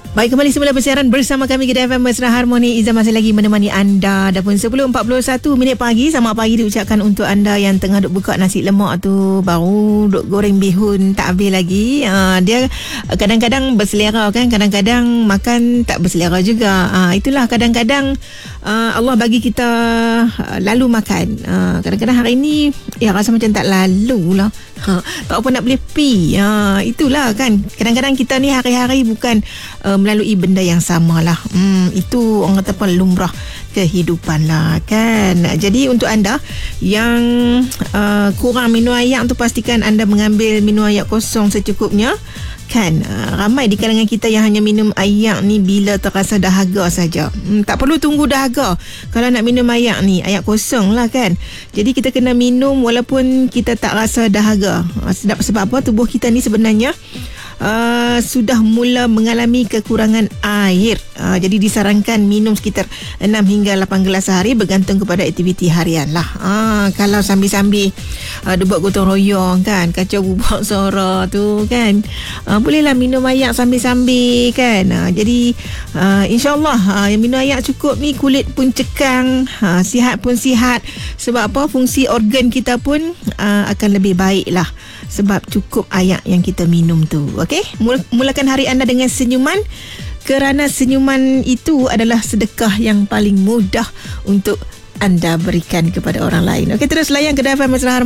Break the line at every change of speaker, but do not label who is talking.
Baik, kembali semula bersiaran bersama kami Kedah FM Mesra Harmoni. Izzah masih lagi menemani anda. Dah pun 10.41 pagi. Selamat pagi diucapkan untuk anda yang tengah duk buka nasi lemak tu, baru duk goreng bihun tak habis lagi. Dia kadang-kadang berselera kan, kadang-kadang makan tak berselera juga. Itulah kadang-kadang Allah bagi kita lalu makan. Kadang-kadang hari ni rasa macam tak lalu lah. Tak apa nak boleh pi. Itulah kan, kadang-kadang kita ni hari-hari bukan melalui benda yang sama lah. Itu orang kata pun lumrah kehidupan lah kan. Jadi untuk anda yang kurang minum air tu, pastikan anda mengambil minum air kosong secukupnya kan. Ramai di kalangan kita yang hanya minum air ni bila terasa dahaga saja. Tak perlu tunggu dahaga kalau nak minum air ni, air kosong lah kan. Jadi kita kena minum walaupun kita tak rasa dahaga. Sebab apa? Tubuh kita ni sebenarnya sudah mula mengalami kekurangan air. Jadi disarankan minum sekitar 6 hingga 8 gelas sehari, bergantung kepada aktiviti harian lah. Kalau sambil-sambil buat gotong royong kan, kacau bubuk suara tu kan, bolehlah minum air sambil-sambil kan. Jadi insyaAllah yang minum air cukup ni, kulit pun cekang, sihat pun sihat. Sebab apa? Fungsi organ kita pun akan lebih baik lah sebab cukup air yang kita minum tu. Okey, mulakan hari anda dengan senyuman, kerana senyuman itu adalah sedekah yang paling mudah untuk anda berikan kepada orang lain. Okey, terus layan Kedah FM Mesra Harmoni.